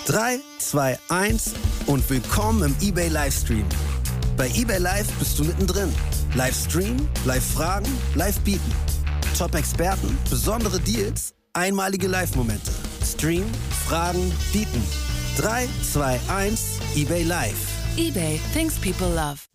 3, 2, 1 und willkommen im eBay Livestream. Bei eBay Live bist du mittendrin. Live streamen, live fragen, live bieten. Top-Experten, besondere Deals, einmalige Live-Momente. Stream, fragen, bieten. 3, 2, 1, eBay Live. eBay, things people love.